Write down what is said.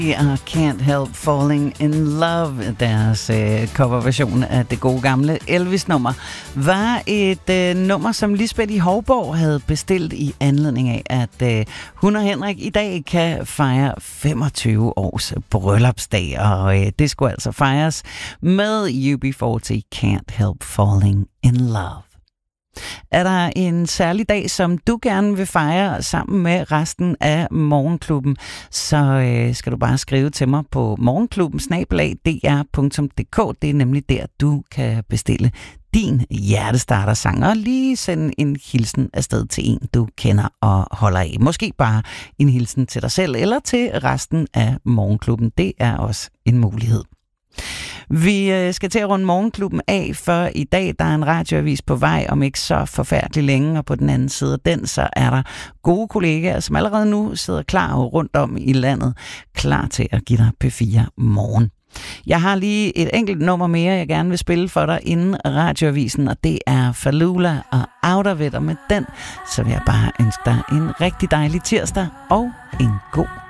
og Can't Help Falling in Love, deres coverversion af det gode gamle Elvis-nummer, var et nummer, som Lisbeth i Hovborg havde bestilt i anledning af, at hun og Henrik i dag kan fejre 25 års bryllupsdag, og det skulle altså fejres med UB40 Can't Help Falling in Love. Er der en særlig dag, som du gerne vil fejre sammen med resten af Morgenklubben, så skal du bare skrive til mig på morgenklubben@dr.dk. Det er nemlig der, du kan bestille din hjertestartersang og lige sende en hilsen afsted til en, du kender og holder af. Måske bare en hilsen til dig selv eller til resten af Morgenklubben. Det er også en mulighed. Vi skal til at runde Morgenklubben af, for i dag der er en radioavis på vej om ikke så forfærdeligt længe, og på den anden side af den, så er der gode kollegaer, som allerede nu sidder klar rundt om i landet, klar til at give dig P4 morgen. Jeg har lige et enkelt nummer mere, jeg gerne vil spille for dig inden radioavisen, og det er Falula og Out of It, og med den, så vil jeg bare ønske dig en rigtig dejlig tirsdag og en god